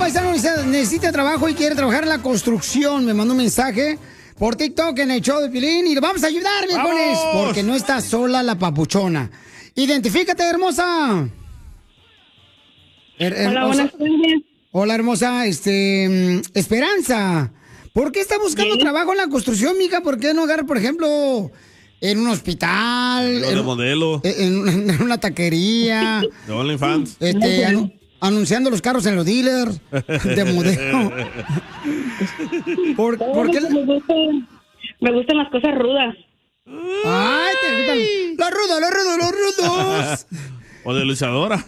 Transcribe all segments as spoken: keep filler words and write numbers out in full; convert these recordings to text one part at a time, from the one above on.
paisano necesita trabajo y quiere trabajar en la construcción. Me mandó un mensaje por TikTok en el show de Pilín y le vamos a ayudar, viejones, porque no está sola la papuchona. Identifícate, hermosa. Her Hola, hermosa. buenas tardes. Hola, hermosa. Este, Esperanza, ¿por qué está buscando ¿Sí? trabajo en la construcción, mija? ¿Por qué no agarrar, por ejemplo, en un hospital? Lo de en, modelo. En, en una taquería. De OnlyFans. Este, anu anunciando los carros en los dealers de modelo. ¿Por, ¿por qué? Me gustan, me gustan las cosas rudas. Ay, te gustan los rudos, los rudos, los rudos. O de luchadora.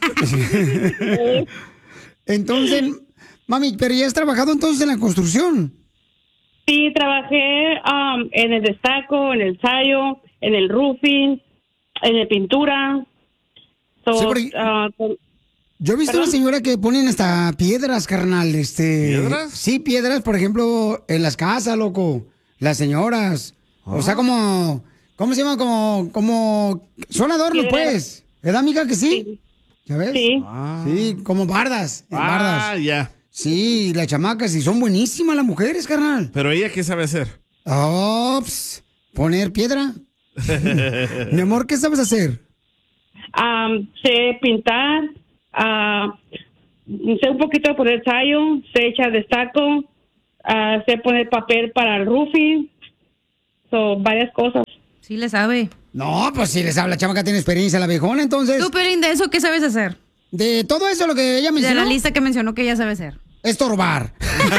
Entonces, mami, pero ya has trabajado entonces en la construcción. Sí, trabajé um, en el destaco, en el sayo, en el roofing, en el pintura. So, Sí, porque- uh, con- Yo he visto ¿Perdón? una señora que ponen hasta piedras, carnal, este... ¿Piedras? Sí, piedras, por ejemplo, en las casas, loco. Las señoras. O sea, como... ¿Cómo se llama? Como... como son adornos, Piedreras. pues. ¿Verdad, amiga, que sí? Sí. ¿Ya ves? Sí. Ah, Sí, como bardas. Ah, bardas. ya. Sí, las chamacas, y son buenísimas las mujeres, carnal. Pero ella, ¿qué sabe hacer? Ops, poner piedra. Mi amor, ¿qué sabes hacer? Um, sé pintar, uh, sé un poquito de poner sayo, sé echar destaco, uh, sé poner papel para el roofing. So, varias cosas. Sí le sabe. No, pues si les habla, chamaca, tiene experiencia la viejona, entonces... Tú, Pelín, de eso, ¿qué sabes hacer? De todo eso lo que ella De mencionó, la lista que mencionó que ella sabe hacer. estorbar.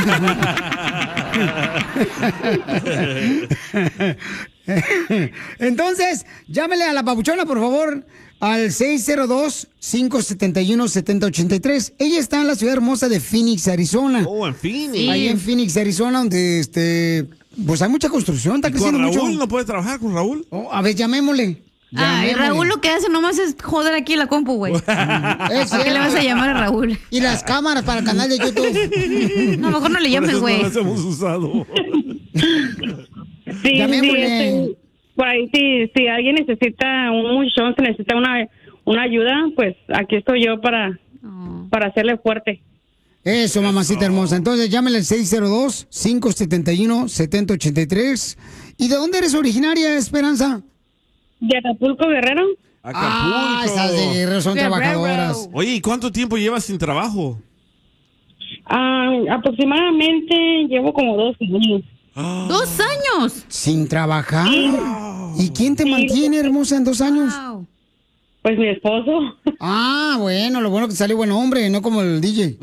Entonces, llámele a la papuchona, por favor, al seis cero dos, cinco siete uno, siete cero ocho tres. Ella está en la ciudad hermosa de Phoenix, Arizona. Oh, en fin. Sí. Ahí en Phoenix, Arizona, donde este, pues hay mucha construcción, está ¿Y con creciendo Raúl? mucho. ¿No puede trabajar con Raúl? Oh, a ver, llamémosle. Ay, Llamémosle. Raúl lo que hace nomás es joder aquí la compu, güey. Es ¿Para qué cierto. le vas a llamar a Raúl? Y las cámaras para el canal de YouTube. No, mejor no le Por llames, eso güey. No las hemos usado. Sí, sí, Llamémosle. este, por ahí, si, si alguien necesita un muchachón, se necesita una, una ayuda, pues aquí estoy yo para, Oh. para hacerle fuerte. Eso, mamacita hermosa. Entonces, llámele al seis cero dos, cinco siete uno, siete cero ocho tres. ¿Y de dónde eres originaria, Esperanza? ¿De Acapulco, Guerrero? Acapulco. Ah, esas de Guerrero son Guerrero. trabajadoras. Oye, ¿y cuánto tiempo llevas sin trabajo? Ah, aproximadamente llevo como dos años. ¡Dos años! ¿Sin trabajar? ¿Y quién te mantiene, hermosa, en dos años? Wow. Pues mi esposo. Ah, bueno, lo bueno que salió buen hombre, no como el D J. ¿Y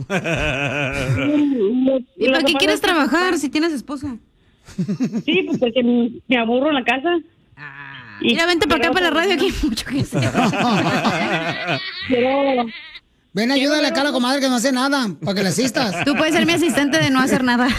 para qué quieres trabajar si tienes esposo? Sí, pues porque me me aburro en la casa. Y- Mira, vente para acá, pero- para la radio, aquí hay mucho que hacer. Pero Ven, ayúdale acá a la comadre que no hace nada, para que le asistas. Tú puedes ser mi asistente de no hacer nada.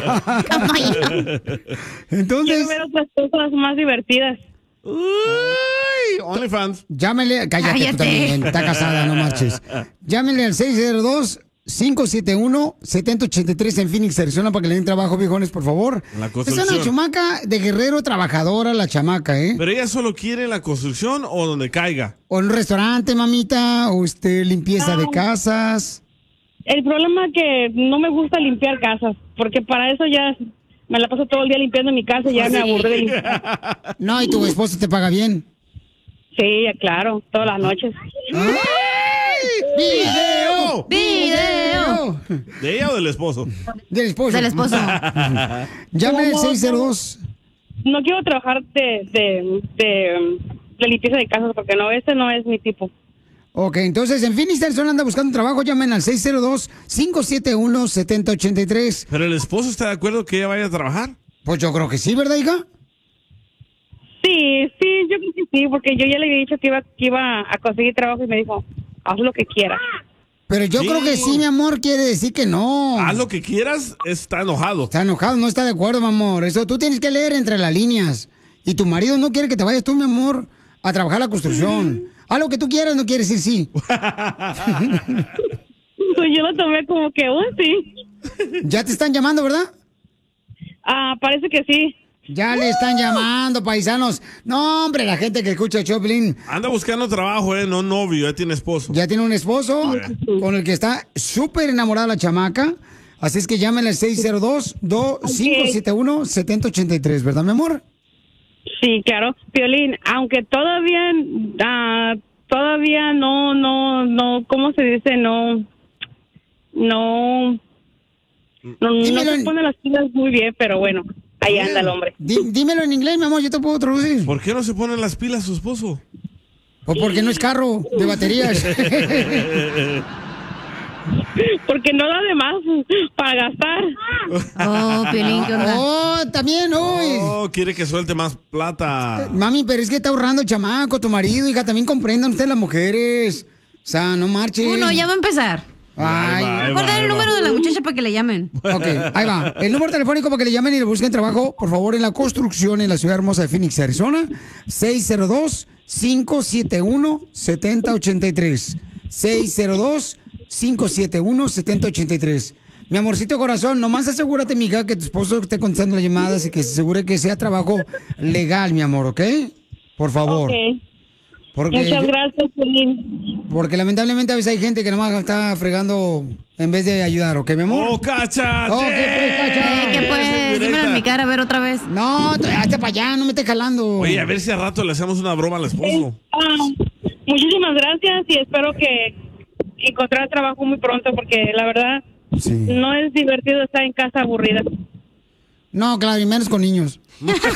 Entonces, quiero ver otras cosas más divertidas. Uy, OnlyFans. llámele, cállate, Cállate. tú también, está casada, no marches. Llámele al seis cero dos, cinco siete uno, siete cero ocho tres en Phoenix, Arizona, para que le den trabajo, viejones, por favor. La Es construcción. una chamaca de Guerrero trabajadora, la chamaca, ¿eh? ¿Pero ella solo quiere la construcción o donde caiga? O en un restaurante, mamita, o este, limpieza de Ah. casas. El problema es que no me gusta limpiar casas, porque para eso ya me la paso todo el día limpiando mi casa y ya me aburrí de limpiar. No, y tu esposo te paga bien. Sí, claro, todas las noches. ¡Video! ¡Video! ¿De ella o del esposo? Del esposo. Del esposo. Llame al ¿Cómo? seis cero dos. No quiero trabajar de, de, de, de limpieza de casas porque no, este no es mi tipo. Ok, entonces en Phoenix, Arizona anda buscando trabajo. Llamen al seis cero dos, cinco siete uno, siete cero ocho tres. ¿Pero el esposo está de acuerdo que ella vaya a trabajar? Pues yo creo que sí, ¿verdad, hija? Sí, sí, yo creo que sí, porque yo ya le había dicho que iba, que iba a conseguir trabajo y me dijo, haz lo que quieras. Pero yo Sí. creo que sí, mi amor, quiere decir que no. Haz lo que quieras, está enojado. Está enojado, no está de acuerdo, mi amor. Eso tú tienes que leer entre las líneas. Y tu marido no quiere que te vayas tú, mi amor, a trabajar la construcción. Haz lo que tú quieras, no quiere decir sí. Pues yo lo tomé como que, oh, sí. Ya te están llamando, ¿verdad? Ah, parece que sí. Ya le están llamando, paisanos. No, hombre, la gente que escucha el show, Piolín, Anda buscando trabajo, ¿eh? No novio, ya tiene esposo. ya tiene un esposo con el que está súper enamorada la chamaca. Así es que llámenle al seis cero dos, cinco siete uno, siete cero ocho tres, ¿verdad, mi amor? Sí, claro. Piolín, aunque todavía, ah, todavía no, no, no, ¿cómo se dice? No, no, no, no Dímelo se en- pone las pilas muy bien, pero bueno, ahí anda el hombre. Dí- dímelo en inglés, mi amor, yo te puedo traducir. ¿Por qué no se ponen las pilas su esposo? O porque no es carro de baterías. Porque no da de más para gastar. Oh, Piolín, ¿qué onda? Oh, también, hoy. Oh, quiere que suelte más plata. Mami, pero es que está ahorrando el chamaco, tu marido, hija, también comprendan ustedes las mujeres. O sea, no marchen. Uno, ya va a empezar. Ay, Ahí va, ahí Mejor va, dar ahí el va. número de la muchacha para que le llamen. ok, ahí va. El número telefónico para que le llamen y le busquen trabajo, por favor, en la construcción en la ciudad hermosa de Phoenix, Arizona. seis cero dos, cinco siete uno, siete cero ocho tres. seis cero dos, cinco siete uno, siete cero ocho tres. Mi amorcito corazón, nomás asegúrate, mija, que tu esposo esté contestando las llamadas y que se asegure que sea trabajo legal, mi amor, ¿ok? Por favor. Ok. Porque, Muchas gracias, Piolín. porque lamentablemente a veces hay gente que nomás está fregando en vez de ayudar, ¿ok, mi amor? ¡Oh, cacha! Oh, ¿qué pues, Cacha? Eh, ¿Qué pues? Dímelo en mi cara, a ver otra vez. No, tú- hazte para allá, no me estés jalando. Oye, a ver si al rato le hacemos una broma al esposo. Ah, muchísimas gracias y espero que encontrar trabajo muy pronto porque la verdad Sí. no es divertido estar en casa aburrida. No, claro, y menos con niños. El show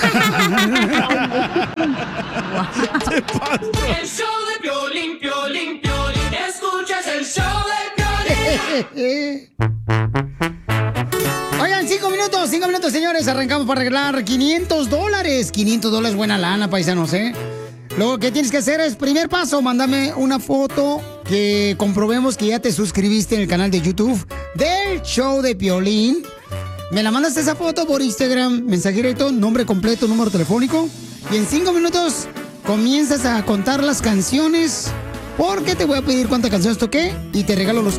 de Piolín, Piolín, Piolín. Escuchas el show de Piolín. Oigan, cinco minutos, cinco minutos, señores. Arrancamos para arreglar quinientos dólares. quinientos dólares, buena lana, paisanos, ¿eh? Lo que tienes que hacer es, primer paso, mándame una foto que comprobemos que ya te suscribiste en el canal de YouTube del show de Piolín. Me la mandas esa foto por Instagram, mensaje directo, nombre completo, número telefónico. Y en cinco minutos comienzas a contar las canciones, porque te voy a pedir cuántas canciones toqué y te regalo los